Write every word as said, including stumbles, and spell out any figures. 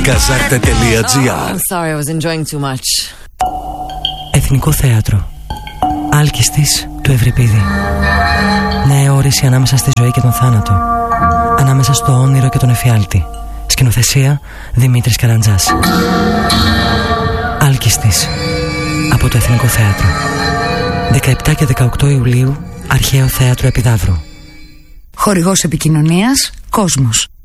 Καζάρτε τελεία τζι άρ. I'm sorry, I was enjoying too much. Εθνικό Θέατρο. Άλκιστης του Ευρυπίδη. Νέα όρεση ανάμεσα στη ζωή και τον θάνατο. Ανάμεσα στο όνειρο και τον εφιάλτη. Σκηνοθεσία Δημήτρης Καραντζάς. Άλκιστης. Από το Εθνικό Θέατρο. δεκαεπτά και δεκαοκτώ Ιουλίου, Αρχαίο Θέατρο Επιδαύρου. Χορηγός επικοινωνίας Κόσμος.